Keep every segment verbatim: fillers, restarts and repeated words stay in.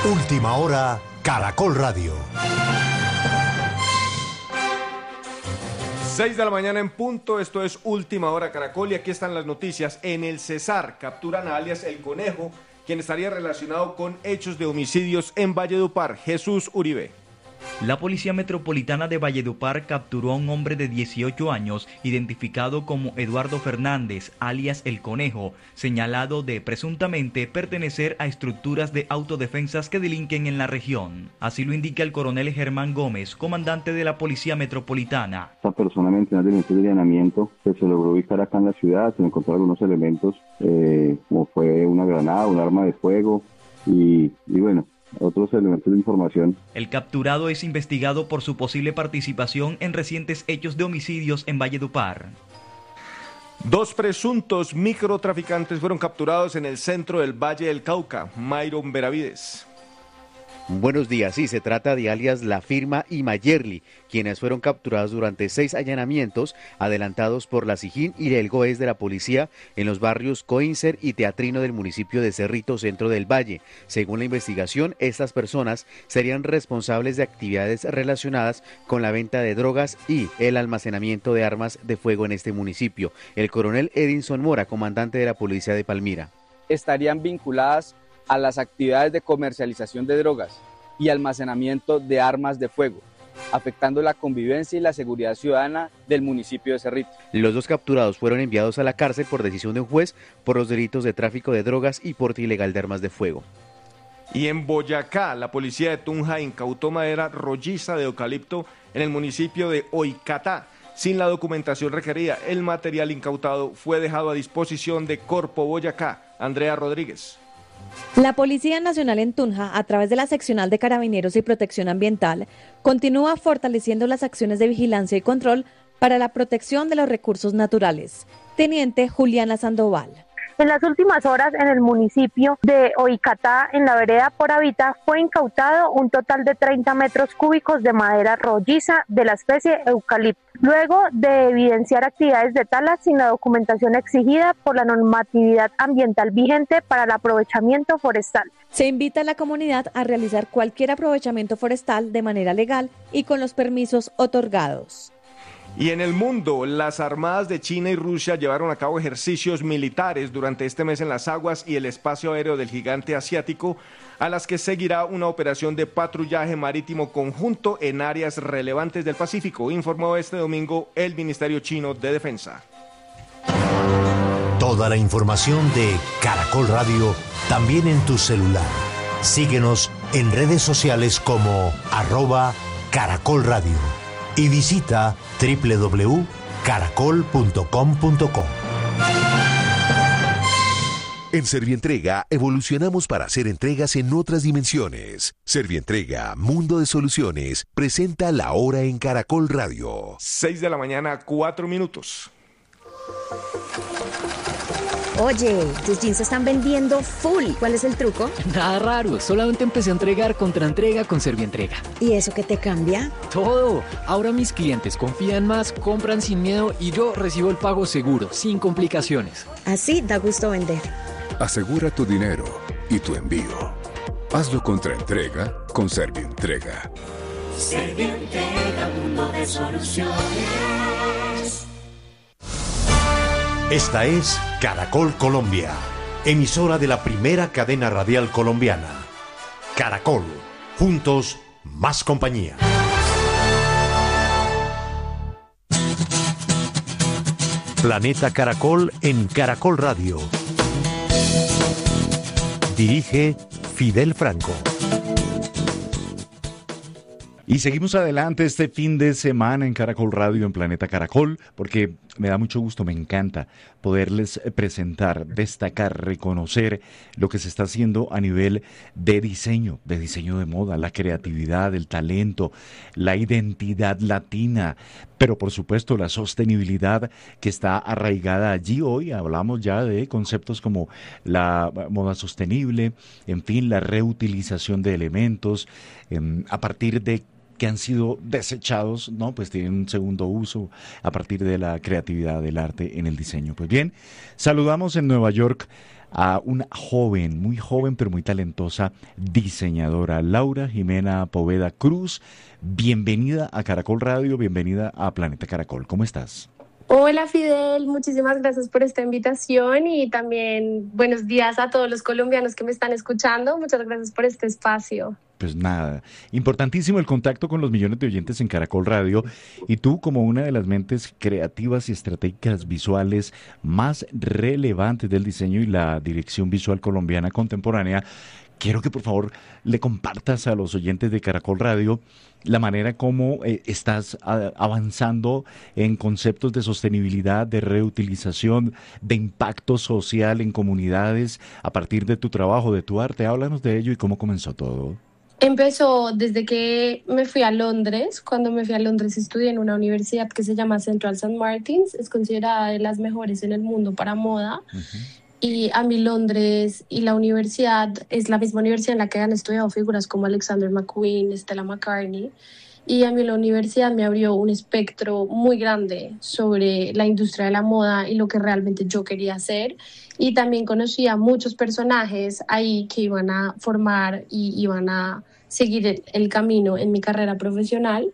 Última hora, Caracol Radio. seis de la mañana en punto, esto es Última Hora Caracol y aquí están las noticias. En el Cesar capturan a alias El Conejo, quien estaría relacionado con hechos de homicidios en Valledupar. Jesús Uribe. La Policía Metropolitana de Valledupar capturó a un hombre de dieciocho años, identificado como Eduardo Fernández, alias El Conejo, señalado de presuntamente pertenecer a estructuras de autodefensas que delinquen en la región. Así lo indica el coronel Germán Gómez, comandante de la Policía Metropolitana. Esta persona mediante diligencias de allanamiento que se logró ubicar acá en la ciudad, se encontraron algunos elementos, eh, como fue una granada, un arma de fuego y, y bueno, otros elementos de información. El capturado es investigado por su posible participación en recientes hechos de homicidios en Valledupar. Dos presuntos microtraficantes fueron capturados en el centro del Valle del Cauca. Mayron Benavides. Buenos días, sí, se trata de alias La Firma y Mayerly, quienes fueron capturados durante seis allanamientos adelantados por la SIJIN y el GOES de la policía en los barrios Coíncer y Teatrino del municipio de Cerrito, centro del Valle. Según la investigación, estas personas serían responsables de actividades relacionadas con la venta de drogas y el almacenamiento de armas de fuego en este municipio. El coronel Edinson Mora, comandante de la policía de Palmira. Estarían vinculadas a las actividades de comercialización de drogas y almacenamiento de armas de fuego, afectando la convivencia y la seguridad ciudadana del municipio de Cerrito. Los dos capturados fueron enviados a la cárcel por decisión de un juez por los delitos de tráfico de drogas y porte ilegal de armas de fuego. Y en Boyacá, la policía de Tunja incautó madera rolliza de eucalipto en el municipio de Oicatá. Sin la documentación requerida, el material incautado fue dejado a disposición de Corpo Boyacá. Andrea Rodríguez. La Policía Nacional en Tunja, a través de la Seccional de Carabineros y Protección Ambiental, continúa fortaleciendo las acciones de vigilancia y control para la protección de los recursos naturales. Teniente Juliana Sandoval. En las últimas horas, en el municipio de Oicatá, en la vereda Por Habita, fue incautado un total de treinta metros cúbicos de madera rolliza de la especie eucalipto, luego de evidenciar actividades de tala sin la documentación exigida por la normatividad ambiental vigente para el aprovechamiento forestal. Se invita a la comunidad a realizar cualquier aprovechamiento forestal de manera legal y con los permisos otorgados. Y en el mundo, las armadas de China y Rusia llevaron a cabo ejercicios militares durante este mes en las aguas y el espacio aéreo del gigante asiático, a las que seguirá una operación de patrullaje marítimo conjunto en áreas relevantes del Pacífico, informó este domingo el Ministerio Chino de Defensa. Toda la información de Caracol Radio también en tu celular. Síguenos en redes sociales como arroba Caracol Radio. Y visita doble u doble u doble u punto caracol punto com punto co. En Servientrega evolucionamos para hacer entregas en otras dimensiones. Servientrega, Mundo de Soluciones, presenta La Hora en Caracol Radio. seis de la mañana, cuatro minutos. Oye, tus jeans se están vendiendo full. ¿Cuál es el truco? Nada raro, solamente empecé a entregar contra entrega con Servientrega. ¿Y eso qué te cambia? Todo. Ahora mis clientes confían más, compran sin miedo y yo recibo el pago seguro, sin complicaciones. Así da gusto vender. Asegura tu dinero y tu envío. Hazlo contra entrega con Servientrega. Servientrega, mundo de soluciones. Esta es Caracol Colombia, emisora de la primera cadena radial colombiana. Caracol, juntos, más compañía. Planeta Caracol en Caracol Radio. Dirige Fidel Franco. Y seguimos adelante este fin de semana en Caracol Radio, en Planeta Caracol, porque me da mucho gusto, me encanta poderles presentar, destacar, reconocer lo que se está haciendo a nivel de diseño, de diseño de moda, la creatividad, el talento, la identidad latina, pero por supuesto la sostenibilidad que está arraigada allí. Hoy hablamos ya de conceptos como la moda sostenible, en fin, la reutilización de elementos, eh, a partir de que han sido desechados, ¿no? Pues tienen un segundo uso a partir de la creatividad del arte en el diseño. Pues bien, saludamos en Nueva York a una joven, muy joven, pero muy talentosa diseñadora, Laura Jimena Poveda Cruz. Bienvenida a Caracol Radio, bienvenida a Planeta Caracol. ¿Cómo estás? Hola Fidel, muchísimas gracias por esta invitación y también buenos días a todos los colombianos que me están escuchando. Muchas gracias por este espacio. Pues nada, importantísimo el contacto con los millones de oyentes en Caracol Radio, y tú, como una de las mentes creativas y estratégicas visuales más relevantes del diseño y la dirección visual colombiana contemporánea, quiero que por favor le compartas a los oyentes de Caracol Radio la manera como eh, estás a, avanzando en conceptos de sostenibilidad, de reutilización, de impacto social en comunidades a partir de tu trabajo, de tu arte. Háblanos de ello y cómo comenzó todo. Empezó desde que me fui a Londres. Cuando me fui a Londres estudié en una universidad que se llama Central Saint Martins. Es considerada de las mejores en el mundo para moda. Uh-huh. Y a mí Londres y la universidad es la misma universidad en la que han estudiado figuras como Alexander McQueen, Stella McCartney. Y a mí la universidad me abrió un espectro muy grande sobre la industria de la moda y lo que realmente yo quería hacer. Y también conocí a muchos personajes ahí que iban a formar y iban a seguir el, el camino en mi carrera profesional.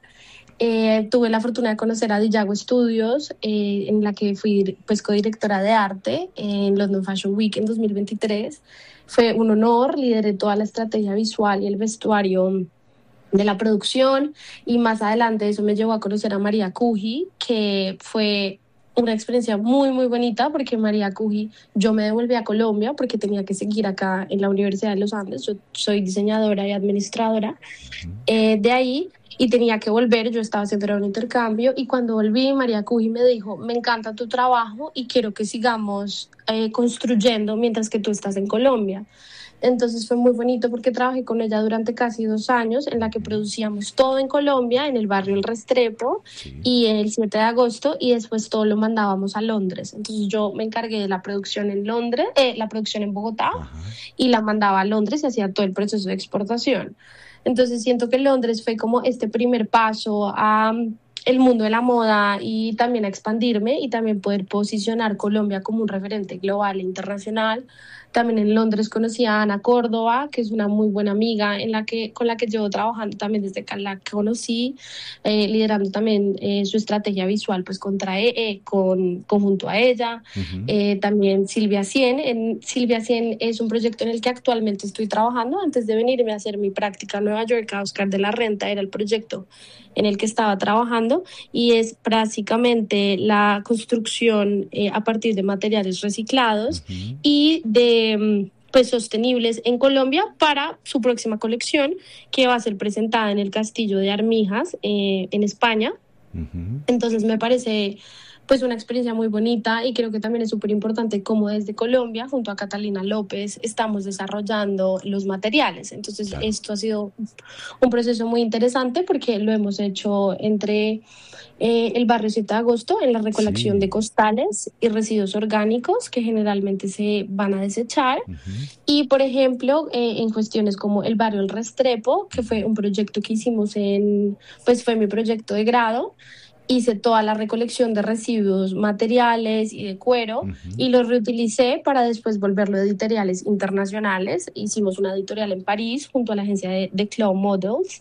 Eh, tuve la fortuna de conocer a Dijago Studios, eh, en la que fui pues codirectora de arte en London Fashion Week en dos mil veintitrés. Fue un honor, lideré toda la estrategia visual y el vestuario de la producción, y más adelante eso me llevó a conocer a María Cuji, que fue una experiencia muy muy bonita, porque María Cuji, yo me devolví a Colombia porque tenía que seguir acá en la Universidad de los Andes. Yo soy diseñadora y administradora eh, de ahí, y tenía que volver. Yo estaba haciendo un intercambio, y cuando volví, María Cuji me dijo: me encanta tu trabajo y quiero que sigamos eh, construyendo mientras que tú estás en Colombia. Entonces fue muy bonito porque trabajé con ella durante casi dos años, en la que producíamos todo en Colombia, en el barrio El Restrepo, sí. Y el siete de agosto, y después todo lo mandábamos a Londres. Entonces yo me encargué de la producción en Londres, eh, la producción en Bogotá, ajá, y la mandaba a Londres y hacía todo el proceso de exportación. Entonces siento que Londres fue como este primer paso a el mundo de la moda, y también a expandirme y también poder posicionar Colombia como un referente global e internacional. También en Londres conocí a Ana Córdoba, que es una muy buena amiga en la que, con la que llevo trabajando también desde que la conocí, eh, liderando también eh, su estrategia visual pues contra e, eh, con, conjunto a ella. Uh-huh. Eh, también Silvia Cien. En, Silvia Cien es un proyecto en el que actualmente estoy trabajando. Antes de venirme a hacer mi práctica en Nueva York, a Oscar de la Renta era el proyecto en el que estaba trabajando, y es básicamente la construcción eh, a partir de materiales reciclados, uh-huh, y de pues sostenibles en Colombia para su próxima colección, que va a ser presentada en el Castillo de Armijas eh, en España. Uh-huh. Entonces me parece pues una experiencia muy bonita, y creo que también es súper importante cómo desde Colombia, junto a Catalina López, estamos desarrollando los materiales. Entonces, claro, esto ha sido un proceso muy interesante porque lo hemos hecho entre eh, el barrio siete de agosto en la recolección, sí, de costales y residuos orgánicos que generalmente se van a desechar. Uh-huh. Y, por ejemplo, eh, en cuestiones como el barrio El Restrepo, que fue un proyecto que hicimos en, pues fue mi proyecto de grado. Hice toda la recolección de residuos materiales y de cuero, uh-huh, y los reutilicé para después volverlo a editoriales internacionales. Hicimos una editorial en París junto a la agencia de, de Cloud Models,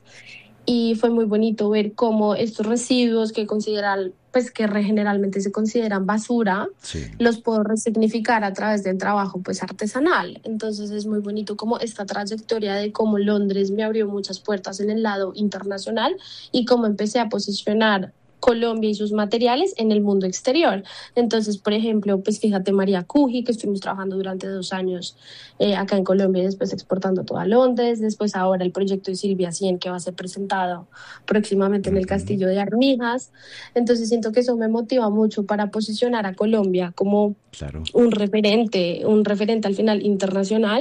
y fue muy bonito ver cómo estos residuos que consideran, pues que generalmente se consideran basura, sí, los puedo resignificar a través del trabajo pues artesanal. Entonces es muy bonito como esta trayectoria de cómo Londres me abrió muchas puertas en el lado internacional, y cómo empecé a posicionar Colombia y sus materiales en el mundo exterior. Entonces, por ejemplo, pues fíjate, María Cuji, que estuvimos trabajando durante dos años eh, acá en Colombia y después exportando todo a Londres. Después ahora el proyecto de Silvia Cien, que va a ser presentado próximamente en el Castillo de Armijas. Entonces siento que eso me motiva mucho para posicionar a Colombia como, claro, un referente, un referente al final internacional,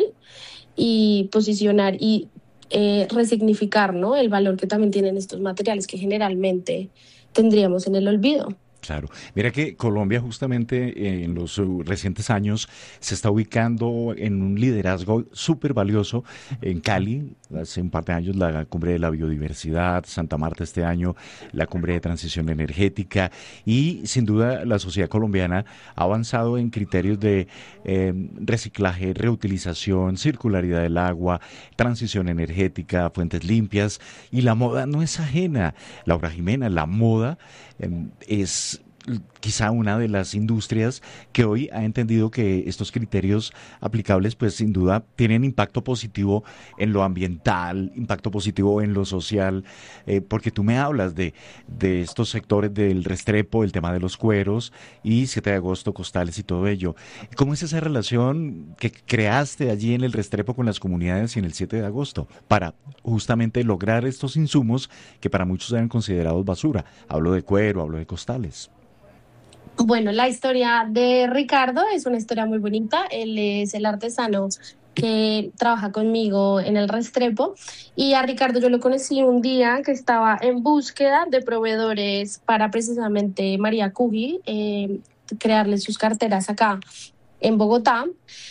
y posicionar y eh, resignificar, ¿no?, el valor que también tienen estos materiales que generalmente tendríamos en el olvido. Claro. Mira que Colombia justamente en los recientes años se está ubicando en un liderazgo súper valioso en Cali, hace un par de años la cumbre de la biodiversidad, Santa Marta este año la cumbre de transición energética, y sin duda la sociedad colombiana ha avanzado en criterios de eh, reciclaje, reutilización, circularidad del agua, transición energética, fuentes limpias, y la moda no es ajena. Laura Jimena, la moda eh, es quizá una de las industrias que hoy ha entendido que estos criterios aplicables pues sin duda tienen impacto positivo en lo ambiental, impacto positivo en lo social, eh, porque tú me hablas de, de estos sectores del Restrepo, el tema de los cueros y siete de agosto, costales y todo ello. ¿Cómo es esa relación que creaste allí en el Restrepo con las comunidades y en el siete de agosto para justamente lograr estos insumos que para muchos eran considerados basura? Hablo de cuero, hablo de costales. Bueno, la historia de Ricardo es una historia muy bonita. Él es el artesano que trabaja conmigo en el Restrepo, y a Ricardo yo lo conocí un día que estaba en búsqueda de proveedores para precisamente María Cuji, eh, crearle sus carteras acá en Bogotá.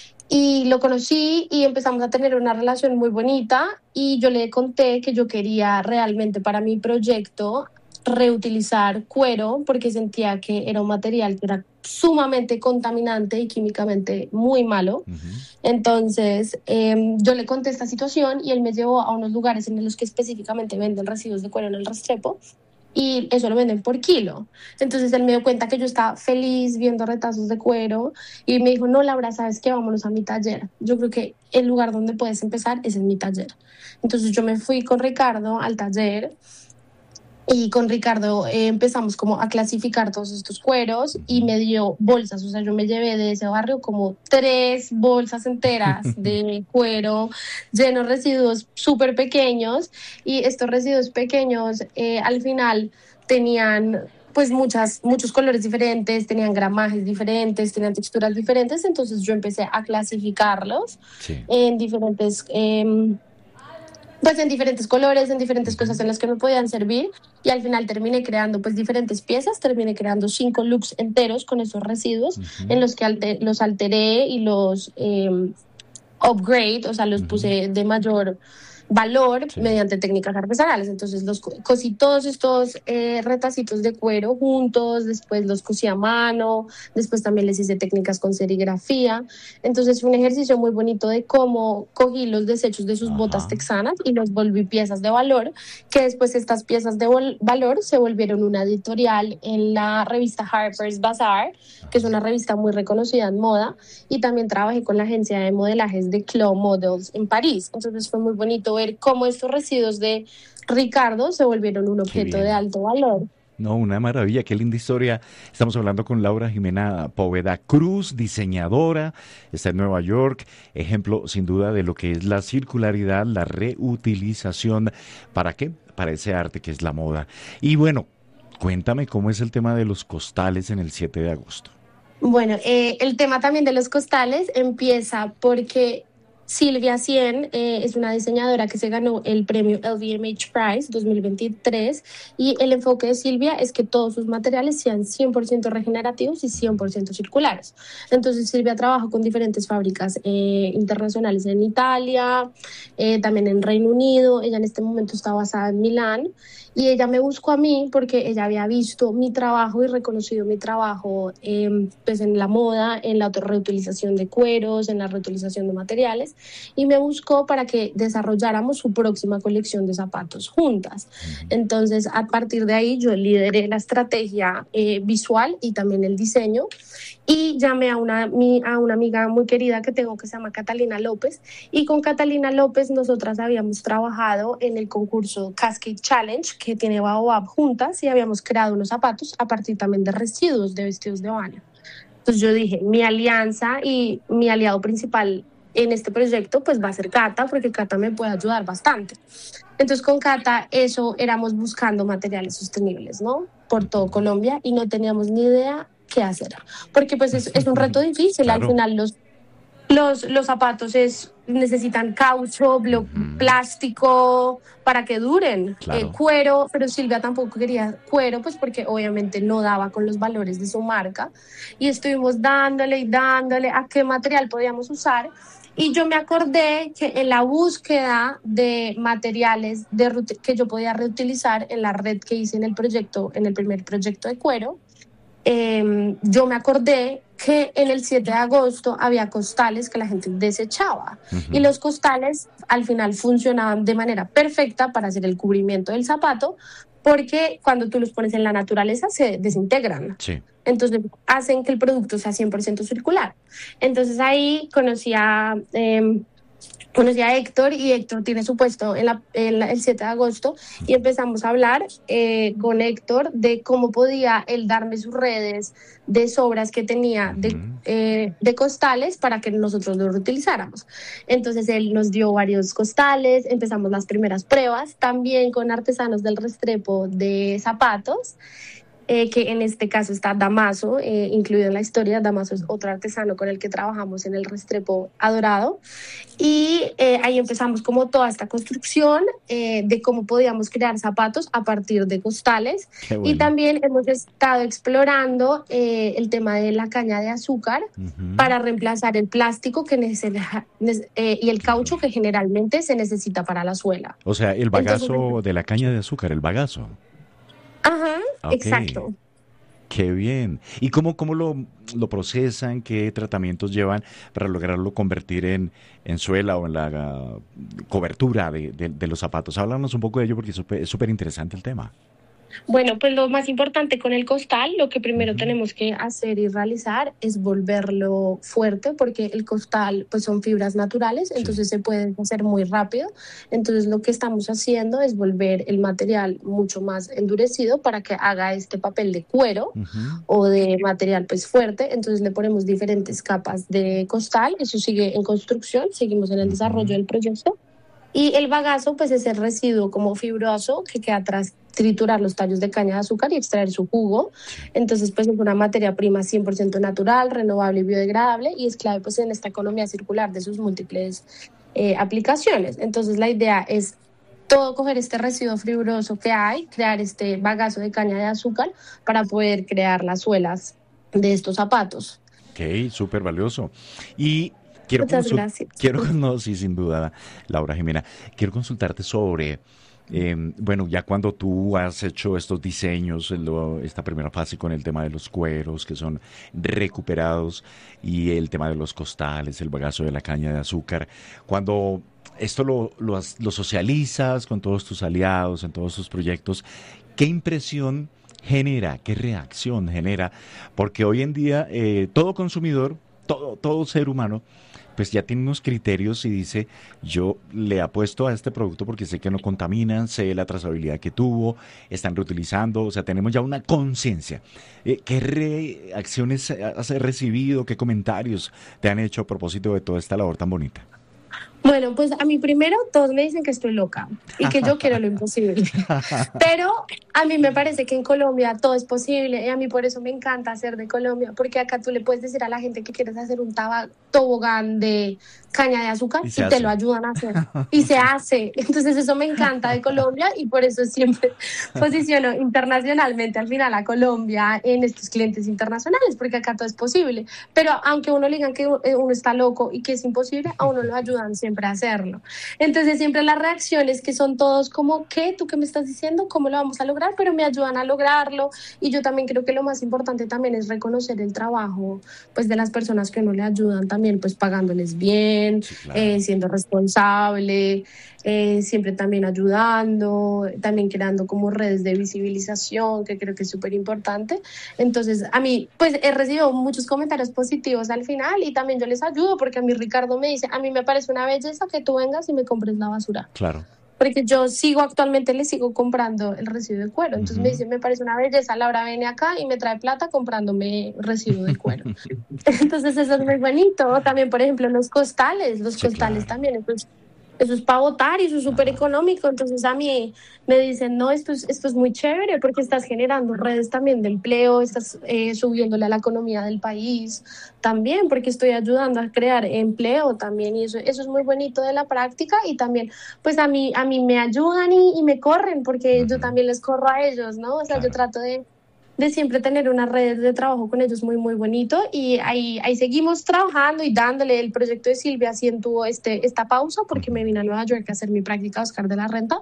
Y lo conocí y empezamos a tener una relación muy bonita, y yo le conté que yo quería realmente para mi proyecto reutilizar cuero porque sentía que era un material que era sumamente contaminante y químicamente muy malo. Uh-huh. Entonces eh, yo le conté esta situación y él me llevó a unos lugares en los que específicamente venden residuos de cuero en el Restrepo, y eso lo venden por kilo. Entonces él me dio cuenta que yo estaba feliz viendo retazos de cuero y me dijo, no, Laura, ¿sabes qué? Vámonos a mi taller. Yo creo que el lugar donde puedes empezar es en mi taller. Entonces yo me fui con Ricardo al taller, y con Ricardo eh, empezamos como a clasificar todos estos cueros, y me dio bolsas. O sea, yo me llevé de ese barrio como tres bolsas enteras de cuero, llenos de residuos súper pequeños, y estos residuos pequeños eh, al final tenían pues muchas, muchos colores diferentes, tenían gramajes diferentes, tenían texturas diferentes. Entonces yo empecé a clasificarlos sí. en diferentes... Eh, pues en diferentes colores, en diferentes cosas en las que me podían servir, y al final terminé creando pues diferentes piezas, terminé creando cinco looks enteros con esos residuos, uh-huh. en los que alter, los alteré y los eh, upgrade, o sea, los uh-huh. puse de mayor valor sí. mediante técnicas artesanales. Entonces los cosí todos estos eh, retacitos de cuero juntos, después los cosí a mano, después también les hice técnicas con serigrafía. Entonces fue un ejercicio muy bonito de cómo cogí los desechos de sus Ajá. botas texanas y los volví piezas de valor, que después estas piezas de vol- valor se volvieron una editorial en la revista Harper's Bazaar, que es una revista muy reconocida en moda, y también trabajé con la agencia de modelajes de Clos Models en París. Entonces fue muy bonito ver cómo estos residuos de Ricardo se volvieron un objeto de alto valor. No, una maravilla, qué linda historia. Estamos hablando con Laura Jimena Poveda Cruz, diseñadora, está en Nueva York, ejemplo sin duda de lo que es la circularidad, la reutilización. ¿Para qué? Para ese arte que es la moda. Y bueno, cuéntame cómo es el tema de los costales en el siete de agosto. Bueno, eh, el tema también de los costales empieza porque Silvia Cien eh, es una diseñadora que se ganó el premio L V M H Prize dos mil veintitrés, y el enfoque de Silvia es que todos sus materiales sean cien por ciento regenerativos y cien por ciento circulares. Entonces Silvia trabaja con diferentes fábricas eh, internacionales en Italia, eh, también en Reino Unido. Ella en este momento está basada en Milán, y ella me buscó a mí porque ella había visto mi trabajo y reconocido mi trabajo eh, pues en la moda, en la reutilización de cueros, en la reutilización de materiales, y me buscó para que desarrolláramos su próxima colección de zapatos juntas. Entonces, a partir de ahí yo lideré la estrategia eh, visual y también el diseño, y llamé a una, mi, a una amiga muy querida que tengo que se llama Catalina López, y con Catalina López nosotras habíamos trabajado en el concurso Cascade Challenge que tiene Baobab juntas, y habíamos creado unos zapatos a partir también de residuos de vestidos de baño. Entonces yo dije, mi alianza y mi aliado principal en este proyecto pues va a ser Cata, porque Cata me puede ayudar bastante. Entonces con Cata eso éramos buscando materiales sostenibles, ¿no? Por todo Colombia, y no teníamos ni idea qué hacer, porque pues es, es un reto difícil. Claro. Al final los, los, los zapatos es, necesitan caucho, blo, mm. plástico para que duren, claro. eh, cuero, pero Silvia tampoco quería cuero, pues porque obviamente no daba con los valores de su marca, y estuvimos dándole y dándole a qué material podíamos usar. Y yo me acordé que en la búsqueda de materiales de reut- que yo podía reutilizar en la red que hice en el proyecto, en el primer proyecto de cuero, eh, yo me acordé que en el siete de agosto había costales que la gente desechaba. Uh-huh. Y los costales al final funcionaban de manera perfecta para hacer el cubrimiento del zapato, porque cuando tú los pones en la naturaleza se desintegran. Sí. Entonces hacen que el producto sea cien por ciento circular. Entonces ahí conocí a, eh, conocí a Héctor, y Héctor tiene su puesto en, la, en la, el siete de agosto, y empezamos a hablar eh, con Héctor de cómo podía él darme sus redes de sobras que tenía de, eh, de costales para que nosotros los reutilizáramos. Entonces él nos dio varios costales, empezamos las primeras pruebas, también con artesanos del Restrepo de zapatos, Eh, que en este caso está Damaso, eh, incluido en la historia. Damaso es otro artesano con el que trabajamos en el Restrepo Adorado, y eh, ahí empezamos como toda esta construcción eh, de cómo podíamos crear zapatos a partir de costales. Bueno. Y también hemos estado explorando eh, el tema de la caña de azúcar uh-huh. para reemplazar el plástico que necesita, eh, y el caucho que generalmente se necesita para la suela. O sea, el bagazo Entonces, de la caña de azúcar, el bagazo. Ajá, okay. Exacto. Qué bien. ¿Y cómo, cómo lo, lo procesan? ¿Qué tratamientos llevan para lograrlo convertir en, en suela o en la uh, cobertura de, de, de los zapatos? Háblanos un poco de ello porque es súper interesante el tema. Bueno, pues lo más importante con el costal, lo que primero uh-huh. tenemos que hacer y realizar es volverlo fuerte, porque el costal pues son fibras naturales, sí. entonces se puede hacer muy rápido. Entonces lo que estamos haciendo es volver el material mucho más endurecido para que haga este papel de cuero uh-huh. o de material pues fuerte. Entonces le ponemos diferentes capas de costal, eso sigue en construcción, seguimos en el uh-huh. desarrollo del proyecto. Y el bagazo pues es el residuo como fibroso que queda tras triturar los tallos de caña de azúcar y extraer su jugo. Entonces pues es una materia prima cien por ciento natural, renovable y biodegradable, y es clave pues en esta economía circular de sus múltiples eh, aplicaciones. Entonces la idea es todo coger este residuo fibroso que hay, crear este bagazo de caña de azúcar para poder crear las suelas de estos zapatos. Ok, súper valioso. Y Quiero Muchas consul- gracias. Quiero, no, sí, sin duda, Laura Jimena. Quiero consultarte sobre, eh, bueno, ya cuando tú has hecho estos diseños, lo, esta primera fase con el tema de los cueros que son recuperados y el tema de los costales, el bagazo de la caña de azúcar, cuando esto lo, lo, lo socializas con todos tus aliados, en todos tus proyectos, ¿qué impresión genera, qué reacción genera? Porque hoy en día eh, todo consumidor, todo, todo ser humano, pues ya tiene unos criterios y dice, yo le apuesto a este producto porque sé que no contaminan, sé la trazabilidad que tuvo, están reutilizando, o sea, tenemos ya una conciencia. Eh, ¿Qué reacciones has recibido, qué comentarios te han hecho a propósito de toda esta labor tan bonita? Bueno, pues a mí primero todos me dicen que estoy loca y que yo quiero lo imposible, pero a mí me parece que en Colombia todo es posible, y a mí por eso me encanta ser de Colombia, porque acá tú le puedes decir a la gente que quieres hacer un taba- tobogán de caña de azúcar y, y te hace. Lo ayudan a hacer y se hace. Entonces eso me encanta de Colombia, y por eso siempre posiciono internacionalmente al final a Colombia en estos clientes internacionales, porque acá todo es posible, pero aunque uno le digan que uno está loco y que es imposible, a uno lo ayudan siempre a hacerlo. Entonces siempre las reacciones que son todos como, ¿qué? ¿Tú qué me estás diciendo? ¿Cómo lo vamos a lograr? Pero me ayudan a lograrlo, y yo también creo que lo más importante también es reconocer el trabajo pues de las personas que no le ayudan, también pues pagándoles bien, sí, claro. eh, siendo responsable, eh, siempre también ayudando, también creando como redes de visibilización, que creo que es súper importante. Entonces a mí pues he recibido muchos comentarios positivos al final, y también yo les ayudo, porque a mí Ricardo me dice, a mí me parece una belleza que tú vengas y me compres la basura. Claro. Porque yo sigo actualmente, le sigo comprando el residuo de cuero. Entonces uh-huh. me dice, me parece una belleza, Laura viene acá y me trae plata comprándome residuo de cuero. Entonces eso es muy bonito. También, por ejemplo, los costales, los sí, costales claro. también, pues, eso es para botar y eso es súper económico. Entonces a mí me dicen, no, esto es, esto es muy chévere porque estás generando redes también de empleo, estás eh, subiéndole a la economía del país también, porque estoy ayudando a crear empleo también, y eso, eso es muy bonito de la práctica. Y también pues a mí, a mí me ayudan y, y me corren, porque uh-huh. yo también les corro a ellos, ¿no? O sea, claro. yo trato de de siempre tener una red de trabajo con ellos muy, muy bonito, y ahí, ahí seguimos trabajando y dándole. El proyecto de Silvia sí tuvo este, esta pausa porque me vine a Nueva York a hacer mi práctica de Oscar de la Renta,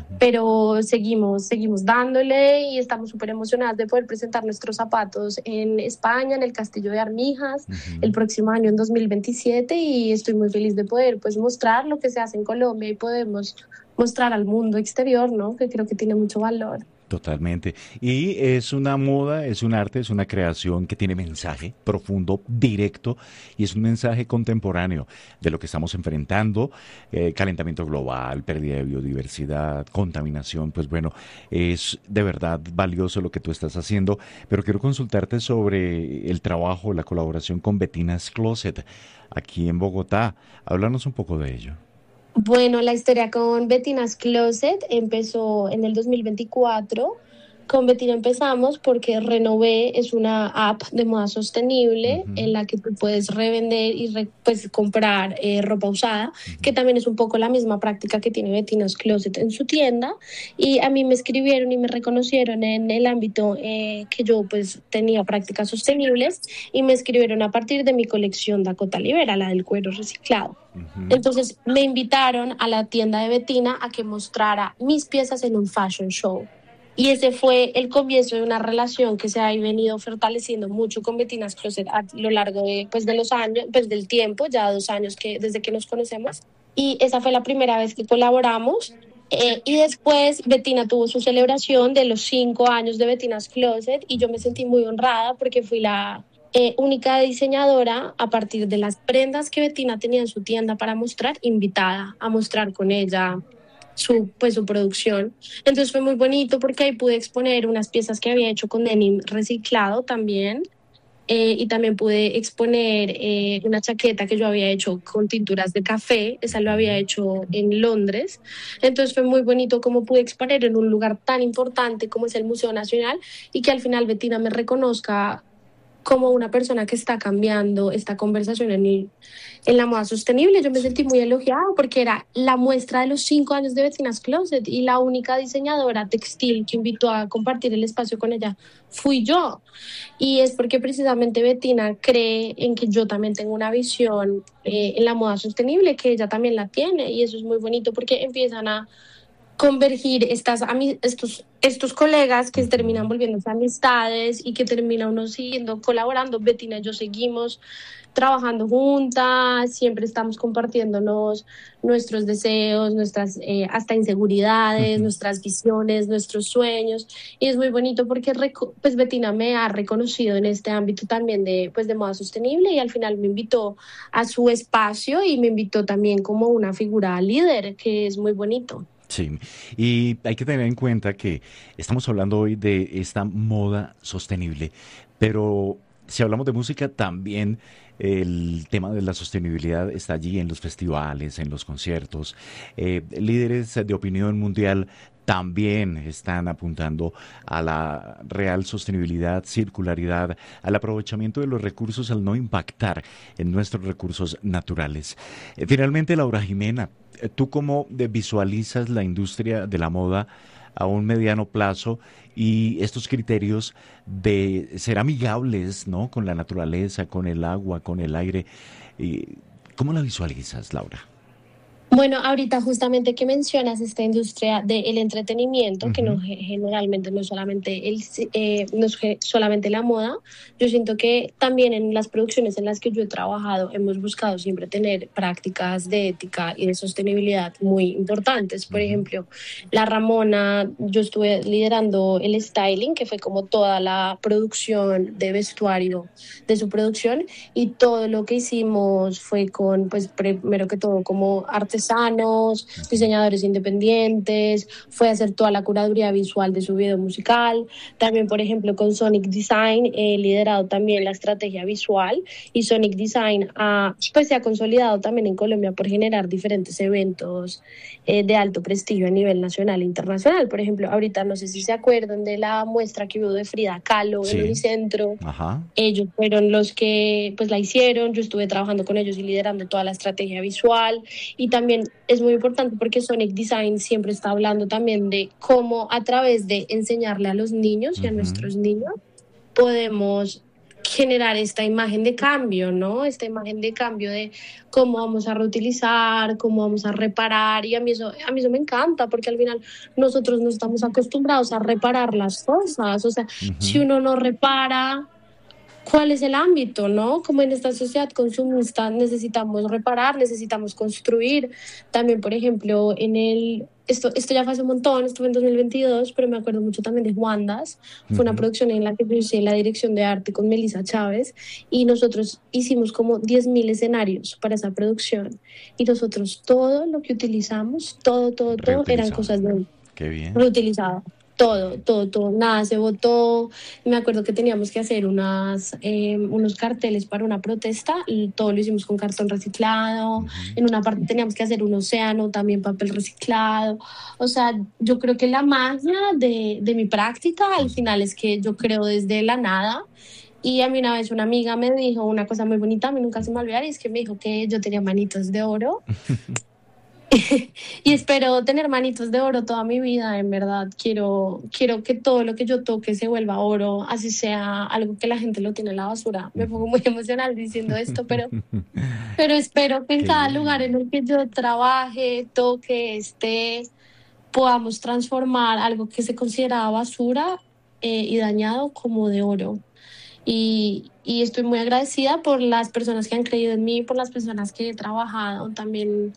pero seguimos, seguimos dándole y estamos súper emocionadas de poder presentar nuestros zapatos en España, en el Castillo de Armijas, uh-huh. el próximo año, en dos mil veintisiete, y estoy muy feliz de poder pues mostrar lo que se hace en Colombia y podemos mostrar al mundo exterior, ¿no? Que creo que tiene mucho valor. Totalmente. Y es una moda, es un arte, es una creación que tiene mensaje profundo, directo, y es un mensaje contemporáneo de lo que estamos enfrentando, eh, calentamiento global, pérdida de biodiversidad, contaminación. Pues bueno, es de verdad valioso lo que tú estás haciendo, pero quiero consultarte sobre el trabajo, la colaboración con Bettina's Closet aquí en Bogotá. Háblanos un poco de ello. Bueno, la historia con Bettina's Closet empezó en el dos mil veinticuatro. Con Bettina empezamos porque Renové es una app de moda sostenible uh-huh. en la que tú puedes revender y re, pues, comprar eh, ropa usada, uh-huh. que también es un poco la misma práctica que tiene Bettina's Closet en su tienda. Y a mí me escribieron y me reconocieron en el ámbito eh, que yo pues tenía prácticas sostenibles, y me escribieron a partir de mi colección Dakota Libera, la del cuero reciclado. Uh-huh. Entonces me invitaron a la tienda de Bettina a que mostrara mis piezas en un fashion show. Y ese fue el comienzo de una relación que se ha venido fortaleciendo mucho con Bettina's Closet a lo largo de, pues, de los años, pues, del tiempo, ya dos años que, desde que nos conocemos. Y esa fue la primera vez que colaboramos. Eh, y después Bettina tuvo su celebración de los cinco años de Bettina's Closet, y yo me sentí muy honrada porque fui la eh, única diseñadora, a partir de las prendas que Bettina tenía en su tienda para mostrar, invitada a mostrar con ella su, pues, su producción. Entonces fue muy bonito porque ahí pude exponer unas piezas que había hecho con denim reciclado también, eh, y también pude exponer eh, una chaqueta que yo había hecho con tinturas de café. Esa lo había hecho en Londres. Entonces fue muy bonito como pude exponer en un lugar tan importante como es el Museo Nacional, y que al final Bettina me reconozca como una persona que está cambiando esta conversación en, el, en la moda sostenible. Yo me sentí muy elogiada porque era la muestra de los cinco años de Bettina's Closet, y la única diseñadora textil que invitó a compartir el espacio con ella fui yo. Y es porque precisamente Bettina cree en que yo también tengo una visión eh, en la moda sostenible, que ella también la tiene, y eso es muy bonito porque empiezan a convergir estas, estos, estos colegas que terminan volviéndose amistades y que termina uno siguiendo colaborando. Bettina y yo seguimos trabajando juntas, siempre estamos compartiéndonos nuestros deseos, nuestras eh, hasta inseguridades, uh-huh. nuestras visiones, nuestros sueños, y es muy bonito porque pues Bettina me ha reconocido en este ámbito también de, pues, de moda sostenible, y al final me invitó a su espacio y me invitó también como una figura líder, que es muy bonito. Sí, y hay que tener en cuenta que estamos hablando hoy de esta moda sostenible, pero si hablamos de música también el tema de la sostenibilidad está allí en los festivales, en los conciertos. Eh, líderes de opinión mundial también están apuntando a la real sostenibilidad, circularidad, al aprovechamiento de los recursos, al no impactar en nuestros recursos naturales. Eh, finalmente, Laura Jimena, ¿tú cómo visualizas la industria de la moda a un mediano plazo y estos criterios de ser amigables, ¿no?, con la naturaleza, con el agua, con el aire? ¿Cómo la visualizas, Laura? Bueno, ahorita justamente que mencionas esta industria del entretenimiento, uh-huh. que no generalmente no es solamente el, eh, no es solamente la moda, yo siento que también en las producciones en las que yo he trabajado hemos buscado siempre tener prácticas de ética y de sostenibilidad muy importantes. Por uh-huh. ejemplo, La Ramona, yo estuve liderando el styling, que fue como toda la producción de vestuario de su producción, y todo lo que hicimos fue con, pues primero que todo, como artes artesanos, diseñadores independientes, fue a hacer toda la curaduría visual de su video musical. También, por ejemplo, con Sonic Design he liderado también la estrategia visual, y Sonic Design ha, pues, se ha consolidado también en Colombia por generar diferentes eventos eh, de alto prestigio a nivel nacional e internacional. Por ejemplo, ahorita no sé si se acuerdan de la muestra que hubo de Frida Kahlo sí. en Unicentro. Ajá. Ellos fueron los que pues la hicieron, yo estuve trabajando con ellos y liderando toda la estrategia visual, y también también es muy importante porque Sonic Design siempre está hablando también de cómo a través de enseñarle a los niños y a uh-huh. nuestros niños podemos generar esta imagen de cambio, ¿no? Esta imagen de cambio de cómo vamos a reutilizar, cómo vamos a reparar, y a mí eso, a mí eso me encanta, porque al final nosotros no estamos acostumbrados a reparar las cosas, o sea, uh-huh. si uno no repara, ¿cuál es el ámbito, no? Como en esta sociedad consumista necesitamos reparar, necesitamos construir. También, por ejemplo, en el... Esto, esto ya fue hace un montón, esto fue en dos mil veintidós, pero me acuerdo mucho también de Juandas. Fue uh-huh. una producción en la que yo hice la dirección de arte con Melissa Chávez y nosotros hicimos como diez mil escenarios para esa producción. Y nosotros todo lo que utilizamos, todo, todo, todo, eran cosas de Qué bien. Reutilizado. Todo, todo, todo, nada se botó. Me acuerdo que teníamos que hacer unas, eh, unos carteles para una protesta, y todo lo hicimos con cartón reciclado. Uh-huh. En una parte teníamos que hacer un océano, también papel reciclado. O sea, yo creo que la magia de, de mi práctica al final es que yo creo desde la nada. Y a mí una vez una amiga me dijo una cosa muy bonita, a mí nunca se me olvidará, y es que me dijo que yo tenía manitos de oro. Y espero tener manitos de oro toda mi vida, en verdad. Quiero, quiero que todo lo que yo toque se vuelva oro, así sea algo que la gente lo tiene en la basura. Me pongo muy emocional diciendo esto, pero, pero espero que en cada lugar en el que yo trabaje, toque, esté, podamos transformar algo que se consideraba basura eh, y dañado como de oro. Y, y estoy muy agradecida por las personas que han creído en mí, por las personas que he trabajado también.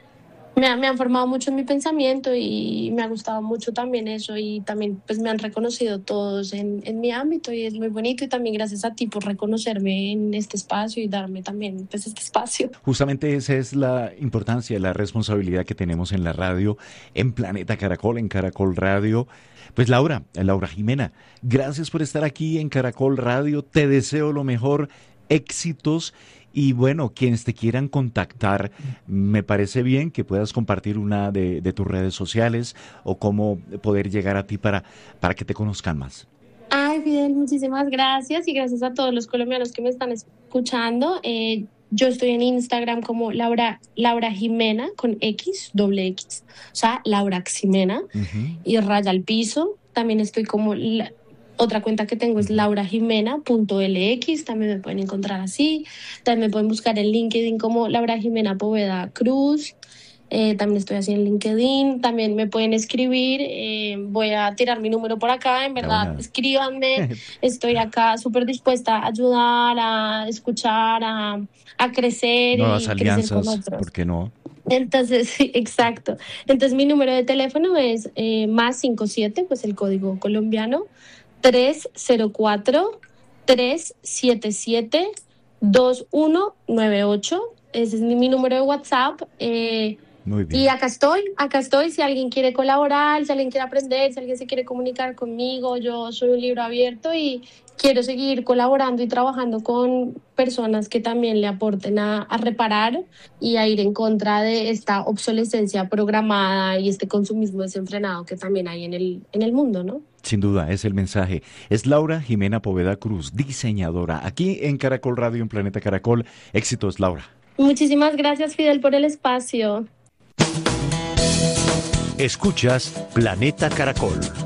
Me, me han formado mucho en mi pensamiento y me ha gustado mucho también eso, y también pues me han reconocido todos en, en mi ámbito, y es muy bonito, y también gracias a ti por reconocerme en este espacio y darme también pues este espacio. Justamente esa es la importancia, la responsabilidad que tenemos en la radio, en Planeta Caracol, en Caracol Radio. Pues Laura, Laura Jimena, gracias por estar aquí en Caracol Radio, te deseo lo mejor, éxitos. Y bueno, quienes te quieran contactar, me parece bien que puedas compartir una de, de tus redes sociales o cómo poder llegar a ti para, para que te conozcan más. Ay, Fidel, muchísimas gracias, y gracias a todos los colombianos que me están escuchando. Eh, yo estoy en Instagram como Laura, Laura Jimena con X, doble X, o sea, Laura Ximena, uh-huh. y raya al piso. También estoy como... La, Otra cuenta que tengo es laura jimena punto l x, también me pueden encontrar así. También me pueden buscar en LinkedIn como Laura Jimena Poveda Cruz. Eh, también estoy así en LinkedIn. También me pueden escribir. Eh, voy a tirar mi número por acá. En verdad, no, escríbanme. Estoy acá súper dispuesta a ayudar, a escuchar, a, a crecer. Nuevas y alianzas, crecer con otros. ¿Por qué no? Entonces, sí, exacto. Entonces, mi número de teléfono es eh, más cinco siete, pues el código colombiano, tres cero cuatro, tres siete siete, dos uno nueve ocho. Ese es mi número de WhatsApp. Eh, Muy bien. Y acá estoy, acá estoy. Si alguien quiere colaborar, si alguien quiere aprender, si alguien se quiere comunicar conmigo, yo soy un libro abierto y quiero seguir colaborando y trabajando con personas que también le aporten a, a reparar y a ir en contra de esta obsolescencia programada y este consumismo desenfrenado que también hay en el, en el mundo, ¿no? Sin duda, es el mensaje. Es Laura Jimena Poveda Cruz, diseñadora, aquí en Caracol Radio, en Planeta Caracol. Éxitos, Laura. Muchísimas gracias, Fidel, por el espacio. Escuchas Planeta Caracol.